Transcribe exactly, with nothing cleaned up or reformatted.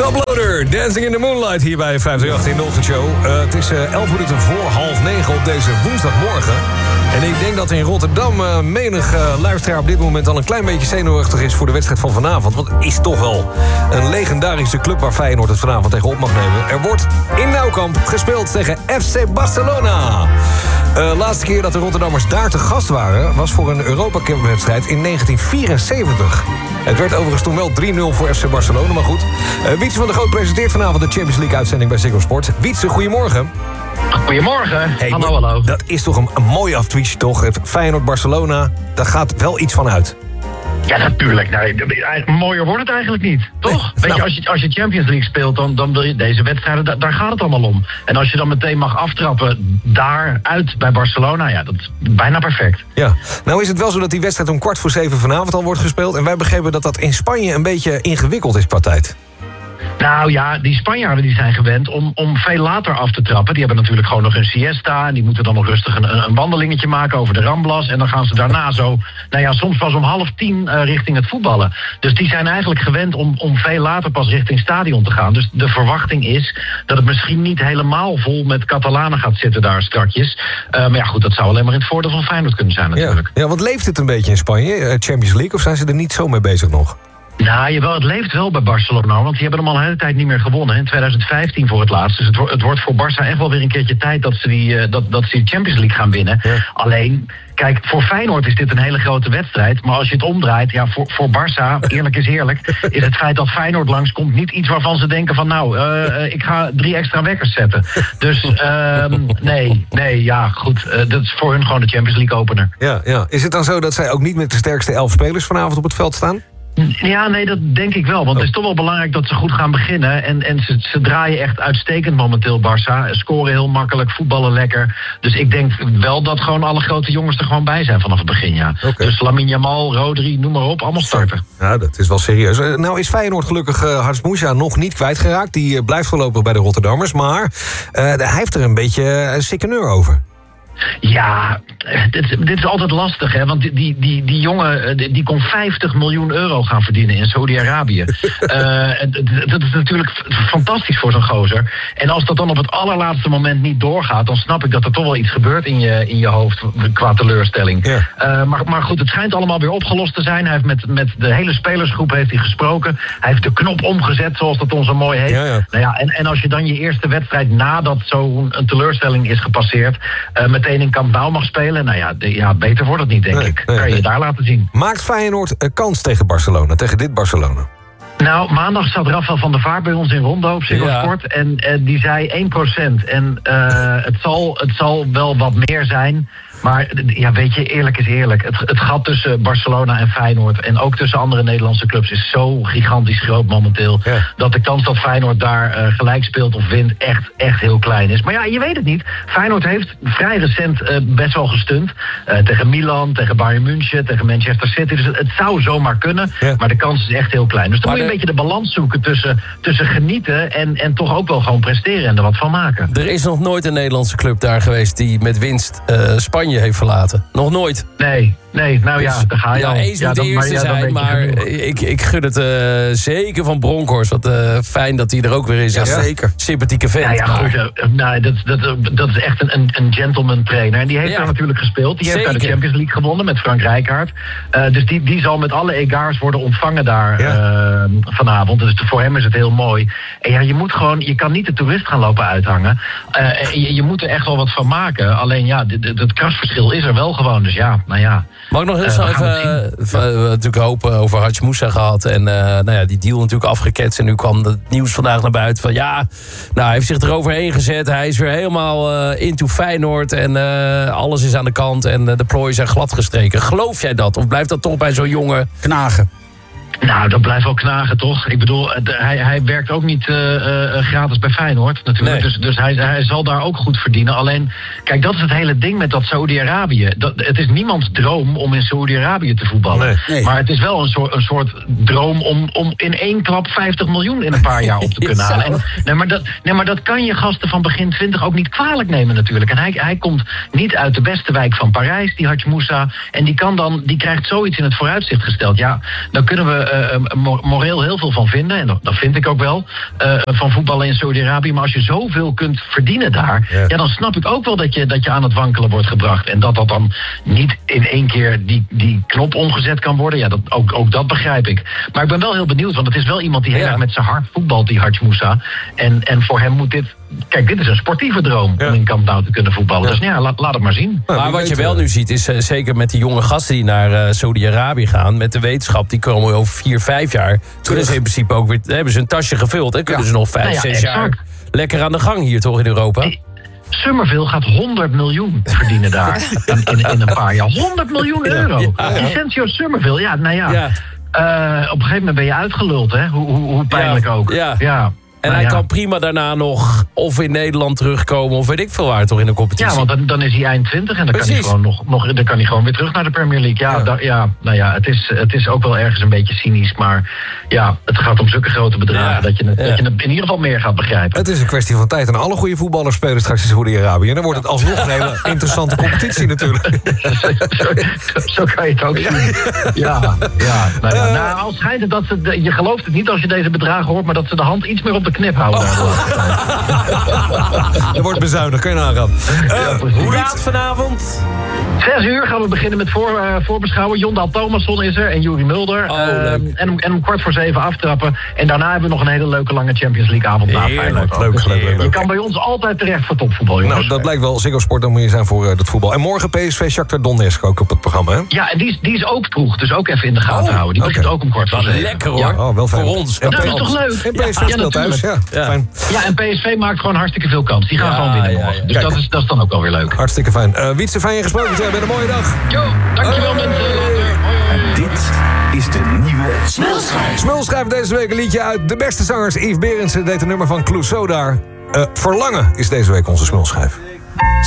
Toploader, Dancing in the Moonlight hier bij vijf drie acht in de ochtendshow. Uh, het is uh, elf minuten voor half negen op deze woensdagmorgen. En ik denk dat in Rotterdam uh, menig uh, luisteraar op dit moment al een klein beetje zenuwachtig is voor de wedstrijd van vanavond. Want het is toch wel een legendarische club waar Feyenoord het vanavond tegen op mag nemen. Er wordt in Nou-Kamp gespeeld tegen F C Barcelona. De uh, laatste keer dat de Rotterdammers daar te gast waren was voor een Europa Cup wedstrijd in negentien vierenzeventig. Het werd overigens toen wel drie nul voor F C Barcelona, maar goed. Uh, Wietse van der Groot presenteert vanavond de Champions League-uitzending bij Ziggo Sport. Wietse, goedemorgen. Goedemorgen. Hey, hallo, hallo. Dat is toch een, een mooi aftweetje, toch? Het Feyenoord-Barcelona, daar gaat wel iets van uit. Ja, natuurlijk. Nee, mooier wordt het eigenlijk niet, toch? Nee, Weet nou. je, als je, als je Champions League speelt, dan, dan wil je deze wedstrijden, da, daar gaat het allemaal om. En als je dan meteen mag aftrappen daaruit bij Barcelona, ja, dat is bijna perfect. Ja, nou is het wel zo dat die wedstrijd om kwart voor zeven vanavond al wordt gespeeld. En wij begrepen dat dat in Spanje een beetje ingewikkeld is qua tijd. Nou ja, die Spanjaarden die zijn gewend om, om veel later af te trappen. Die hebben natuurlijk gewoon nog een siesta. En die moeten dan nog rustig een, een wandelingetje maken over de Ramblas. En dan gaan ze daarna zo, nou ja, soms pas om half tien uh, richting het voetballen. Dus die zijn eigenlijk gewend om, om veel later pas richting stadion te gaan. Dus de verwachting is dat het misschien niet helemaal vol met Catalanen gaat zitten daar strakjes. Uh, maar ja, goed, dat zou alleen maar in het voordeel van Feyenoord kunnen zijn natuurlijk. Ja, ja, want leeft het een beetje in Spanje, Champions League? Of zijn ze er niet zo mee bezig nog? Nou, jawel, het leeft wel bij Barcelona, want die hebben hem al een hele tijd niet meer gewonnen. In twintig vijftien voor het laatst. Dus het, wo- het wordt voor Barça echt wel weer een keertje tijd dat ze die, uh, dat, dat ze die Champions League gaan winnen. Ja. Alleen, kijk, voor Feyenoord is dit een hele grote wedstrijd. Maar als je het omdraait, ja, voor, voor Barça, eerlijk is eerlijk, is het feit dat Feyenoord langskomt niet iets waarvan ze denken van, nou, uh, ik ga drie extra wekkers zetten. Dus, uh, nee, nee, ja, goed. Uh, dat is voor hun gewoon de Champions League opener. Ja, ja. Is het dan zo dat zij ook niet met de sterkste elf spelers vanavond op het veld staan? Ja, nee, dat denk ik wel. Want het is toch wel belangrijk dat ze goed gaan beginnen. En, en ze, ze draaien echt uitstekend momenteel, Barça. Scoren heel makkelijk, voetballen lekker. Dus ik denk wel dat gewoon alle grote jongens er gewoon bij zijn vanaf het begin, ja. Okay. Dus Lamine Yamal, Rodri, noem maar op, allemaal starten. Ja, dat is wel serieus. Nou is Feyenoord gelukkig uh, Hars Moussa nog niet kwijtgeraakt. Die uh, blijft voorlopig bij de Rotterdammers. Maar uh, hij heeft er een beetje een sikkeneur over. Ja, dit, dit is altijd lastig, hè? Want die, die, die, die jongen die, die kon vijftig miljoen euro gaan verdienen in Saudi-Arabië. uh, dat is natuurlijk fantastisch voor zo'n gozer. En als dat dan op het allerlaatste moment niet doorgaat, dan snap ik dat er toch wel iets gebeurt in je, in je hoofd qua teleurstelling. Ja. Uh, maar, maar goed, het schijnt allemaal weer opgelost te zijn. Hij heeft met, met de hele spelersgroep heeft hij gesproken. Hij heeft de knop omgezet, zoals dat ons zo mooi heet. Ja, ja. Nou ja, en, en als je dan je eerste wedstrijd nadat zo'n teleurstelling is gepasseerd, uh, met meteen in Camp Nou mag spelen. Nou ja, de, ja, beter wordt het niet, denk nee, ik. Nee, kan je nee. daar laten zien. Maakt Feyenoord een kans tegen Barcelona, tegen dit Barcelona? Nou, maandag zat Rafael van der Vaart bij ons in Rondo op Ziggo ja. Sport. En uh, die zei één procent. En uh, het, zal, het zal wel wat meer zijn. Maar ja, weet je, eerlijk is eerlijk. Het, het gat tussen Barcelona en Feyenoord en ook tussen andere Nederlandse clubs is zo gigantisch groot momenteel. Ja. Dat de kans dat Feyenoord daar uh, gelijk speelt of wint echt, echt heel klein is. Maar ja, je weet het niet. Feyenoord heeft vrij recent uh, best wel gestund. Uh, tegen Milan, tegen Bayern München, tegen Manchester City. Dus het, het zou zomaar kunnen, ja. maar de kans is echt heel klein. Dus dan maar moet je de... een beetje de balans zoeken tussen, tussen genieten en, en toch ook wel gewoon presteren en er wat van maken. Er is nog nooit een Nederlandse club daar geweest die met winst uh, Spanje heeft verlaten. Nog nooit. Nee, nee, nou ja, daar ga je ja, al. Eens ja, moet de eerste ja, zijn, maar ik, ik gun het uh, zeker van Bronkhorst. Wat uh, fijn dat hij er ook weer is. Ja, zeker. Sympathieke vent. Ja, ja, maar... goed, uh, nou, dat, dat, dat is echt een, een gentleman trainer. En die heeft ja. daar natuurlijk gespeeld. Die zeker. heeft daar de Champions League gewonnen met Frank Rijkaard. Uh, dus die, die zal met alle egards worden ontvangen daar ja. uh, vanavond. Dus voor hem is het heel mooi. En ja, je moet gewoon, je kan niet de toerist gaan lopen uithangen. Uh, je, je moet er echt wel wat van maken. Alleen ja, het krasverschil is er wel gewoon. Dus ja, nou ja. Mag ik nog heel snel uh, even, uh, uh, natuurlijk hopen over Hars Moussa gehad. En uh, nou ja, die deal natuurlijk afgeketst. En nu kwam het nieuws vandaag naar buiten van ja, nou, hij heeft zich eroverheen gezet. Hij is weer helemaal uh, into Feyenoord. En uh, alles is aan de kant. En uh, de plooien zijn gladgestreken. Geloof jij dat? Of blijft dat toch bij zo'n jongen knagen? Nou, dat blijft wel knagen, toch? Ik bedoel, de, hij, hij werkt ook niet uh, uh, gratis bij Feyenoord, natuurlijk. Nee. Dus, dus hij, hij zal daar ook goed verdienen. Alleen, kijk, dat is het hele ding met dat Saudi-Arabië. Dat, het is niemands droom om in Saudi-Arabië te voetballen. Nee. Nee. Maar het is wel een soort, een soort droom om, om in één klap vijftig miljoen in een paar jaar op te kunnen halen. En, nee, maar dat, nee, maar dat kan je gasten van begin twintig ook niet kwalijk nemen, natuurlijk. En hij, hij komt niet uit de beste wijk van Parijs, die Hars Moussa. En die, kan dan, die krijgt zoiets in het vooruitzicht gesteld. Ja, dan kunnen we uh, moreel heel veel van vinden. En dat, dat vind ik ook wel. Uh, van voetballen in Saudi-Arabië. Maar als je zoveel kunt verdienen daar. Ja. ja, dan snap ik ook wel dat je, dat je aan het wankelen wordt gebracht. En dat dat dan niet in één keer die, die knop omgezet kan worden. Ja, dat, ook, ook dat begrijp ik. Maar ik ben wel heel benieuwd. Want het is wel iemand die heel ja. erg met zijn hart voetbalt, die Hadj Moussa. En, en voor hem moet dit... Kijk, dit is een sportieve droom ja. om in Camp Nou te kunnen voetballen. Ja. Dus ja, laat, laat het maar zien. Maar, maar wat je wel nu ziet, is uh, zeker met die jonge gasten die naar uh, Saudi-Arabië gaan, met de wetenschap, die komen over vier, vijf jaar. Kunnen ze in principe ook weer, hebben ze een tasje gevuld en kunnen ja. ze nog vijf, nou ja, zes exact. jaar lekker aan de gang hier toch in Europa? Nee. Summerville gaat honderd miljoen verdienen daar in, in, in een paar jaar. honderd miljoen euro. Ja, ja. Vicentio Summerville, ja, nou ja. ja. Uh, op een gegeven moment ben je uitgeluld, hè? Hoe, hoe, hoe pijnlijk ja. ook. Ja. ja. En nou, hij ja. kan prima daarna nog of in Nederland terugkomen of weet ik veel waar toch in de competitie. Ja, want dan, dan is hij eind twintig en dan kan hij, gewoon nog, nog, dan kan hij gewoon weer terug naar de Premier League. Ja, ja. Da, ja nou ja, het is, het is ook wel ergens een beetje cynisch, maar ja, het gaat om zulke grote bedragen ja. dat, je het, ja. dat je het in ieder geval meer gaat begrijpen. Het is een kwestie van tijd en alle goede voetballers spelen straks in Saudi-Arabië. En dan wordt het alsnog een hele interessante competitie natuurlijk. zo, zo, zo kan je het ook zien. Ja, ja. Nou, ja. Uh, nou, al schijnt het dat ze, je gelooft het niet als je deze bedragen hoort, maar dat ze de hand iets meer op de knip houden. Oh. Er wordt bezuinigd, kan je nagaan. Uh, ja, hoe laat vanavond? Zes uur gaan we beginnen met voor, uh, voorbeschouwen. Jondal Thomasson is er en Juri Mulder. Oh, uh, en, en om kwart voor zeven aftrappen. En daarna hebben we nog een hele leuke lange Champions League avond. Heerlijk, leuk, leuk, dus leuk, leuk. Je kan bij ons altijd terecht voor topvoetbal, jongens. Nou, dat blijkt wel. Ziggo Sport, dan moet je zijn voor uh, het voetbal. En morgen P S V Shakhtar Donetsk ook op het programma, hè? Ja, en die is, die is ook vroeg. Dus ook even in de gaten oh, houden. Die begint okay. ook om kwart voor zeven. Lekker hoor. Ja. Oh, wel fijn. Voor ons. En nou, dat is toch leuk? En P S V ja, speelt ja, thuis, ja. Ja. Fijn. Ja, en P S V maakt gewoon hartstikke veel kans. Die gaan ja, gewoon winnen ja, morgen. Ja, dus dat is, dat is dan ook wel weer leuk. Hartstikke fijn. Uh, Wietse, fijn je gesproken te hebben. Een mooie dag. Jo, dankjewel uh, mensen. Later. Hoi, hoi. En dit is de nieuwe Smulschijf. Smul schrijft deze week een liedje uit. De beste zangers Yves Berendsen deed een nummer van Clouseau daar. Uh, Verlangen is deze week onze Smulschijf.